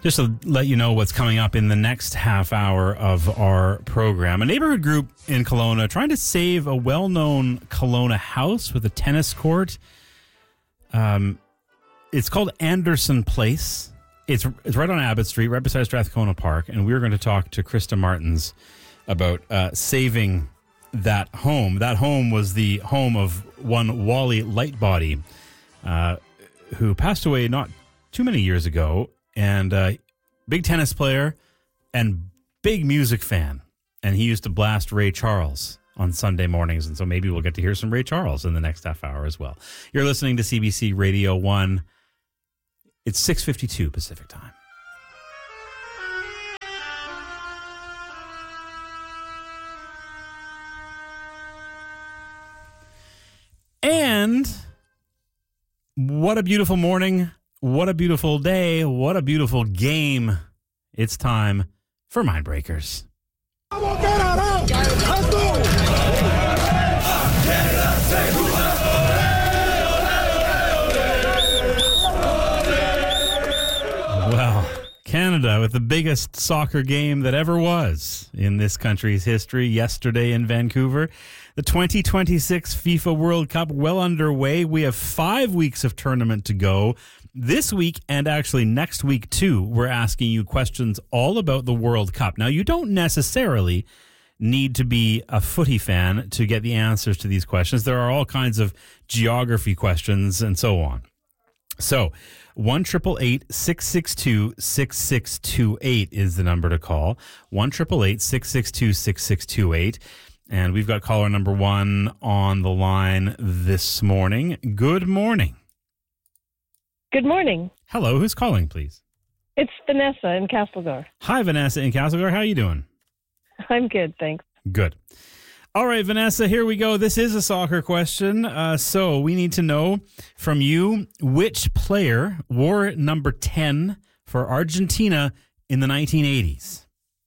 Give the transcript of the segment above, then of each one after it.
Just to let you know what's coming up in the next half hour of our program. A neighborhood group in Kelowna trying to save a well-known Kelowna house with a tennis court. It's called Anderson Place. It's right on Abbott Street, right beside Strathcona Park. And we're going to talk to Krista Martins about saving that home. That home was the home of one Wally Lightbody, who passed away not too many years ago. And big tennis player and big music fan. And he used to blast Ray Charles on Sunday mornings. And so maybe we'll get to hear some Ray Charles in the next half hour as well. You're listening to CBC Radio 1. It's 6:52 Pacific time. And what a beautiful morning. What a beautiful day. What a beautiful game. It's time for Mindbreakers. Well, Canada with the biggest soccer game that ever was in this country's history yesterday in Vancouver. The 2026 FIFA World Cup well underway. We have 5 weeks of tournament to go. This week, and actually next week too, we're asking you questions all about the World Cup. Now, you don't necessarily need to be a footy fan to get the answers to these questions. There are all kinds of geography questions and so on. So, 1-888-662-6628 is the number to call. 1-888-662-6628. And we've got caller number 1 on the line this morning. Good morning. Good morning. Hello, who's calling, please? It's Vanessa in Castlegar. Hi, Vanessa in Castlegar. How are you doing? I'm good, thanks. Good. All right, Vanessa, here we go. This is a soccer question. So we need to know from you which player wore number 10 for Argentina in the 1980s.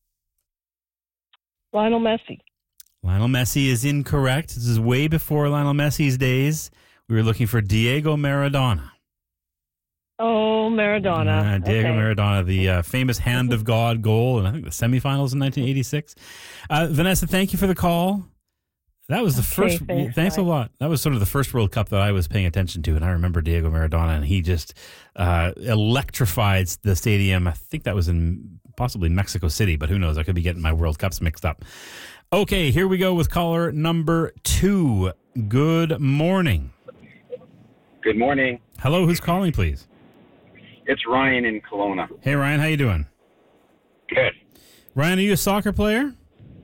Lionel Messi. Lionel Messi is incorrect. This is way before Lionel Messi's days. We were looking for Diego Maradona. Oh, Maradona. Diego Maradona, the famous Hand of God goal in, I think, the semifinals in 1986. Vanessa, thank you for the call. That was the first. Thanks a lot. That was sort of the first World Cup that I was paying attention to, and I remember Diego Maradona, and he just electrified the stadium. I think that was in possibly Mexico City, but who knows? I could be getting my World Cups mixed up. Okay, here we go with caller number 2. Good morning. Good morning. Hello, who's calling, please? It's Ryan in Kelowna. Hey, Ryan, how you doing? Good. Ryan, are you a soccer player?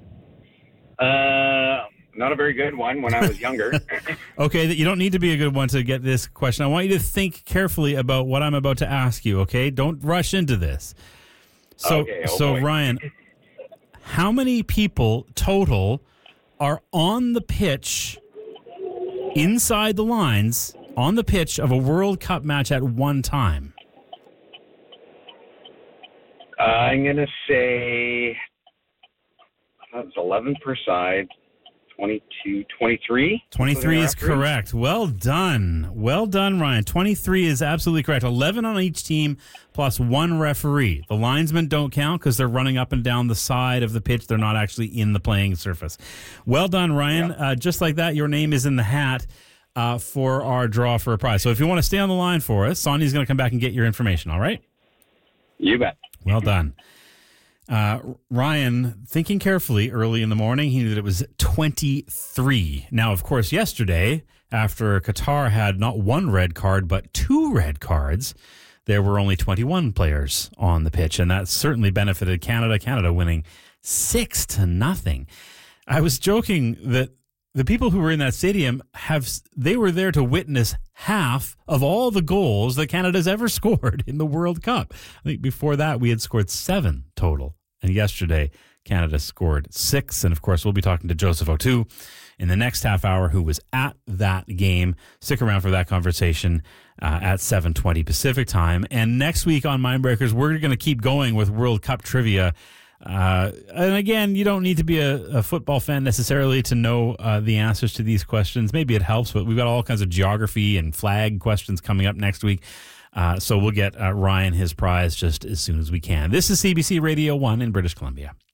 Not a very good one when I was younger. Okay, you don't need to be a good one to get this question. I want you to think carefully about what I'm about to ask you, okay? Don't rush into this. So, boy. Ryan, how many people total are on the pitch, inside the lines, on the pitch of a World Cup match at one time? I'm going to say that's 11 per side, 22, 23. 23 is correct. Well done. Well done, Ryan. 23 is absolutely correct. 11 on each team plus 1 referee. The linesmen don't count because they're running up and down the side of the pitch. They're not actually in the playing surface. Well done, Ryan. Yep. Just like that, your name is in the hat for our draw for a prize. So if you want to stay on the line for us, Sonia's going to come back and get your information, all right? You bet. Well done. Ryan, thinking carefully early in the morning, he knew that it was 23. Now, of course, yesterday, after Qatar had not 1 red card, but 2 red cards, there were only 21 players on the pitch, and that certainly benefited Canada. Canada winning 6-0. I was joking that the people who were in that stadium they were there to witness half of all the goals that Canada's ever scored in the World Cup. I think before that we had scored 7 total. And yesterday, Canada scored 6. And of course, we'll be talking to Joseph O'Toole in the next half hour, who was at that game. Stick around for that conversation at 7:20 Pacific time. And next week on Mindbreakers, we're going to keep going with World Cup trivia. And again, you don't need to be a football fan necessarily to know the answers to these questions. Maybe it helps, but we've got all kinds of geography and flag questions coming up next week. So we'll get Ryan his prize just as soon as we can. This is CBC Radio 1 in British Columbia.